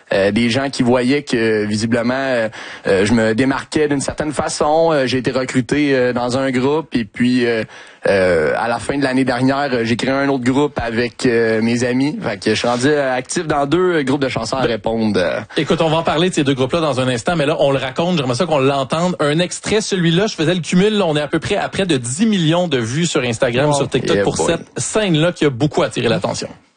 des gens qui voyaient que visiblement je me démarquais d'une certaine façon. J'ai été recruté dans un groupe et puis à la fin de l'année dernière, j'ai créé un autre groupe avec mes amis. Fait que je suis rendu actif dans 2 groupes de chansons à répondre. Écoute, on va en parler de ces 2 groupes-là dans un instant, mais là, on le raconte, j'aimerais ça qu'on l'entende. Un extrait, celui-là, je faisais le cumul, là, on est à peu près à près de 10 millions de vues sur Instagram, sur TikTok pour cette scène-là qui a beaucoup attiré l'attention.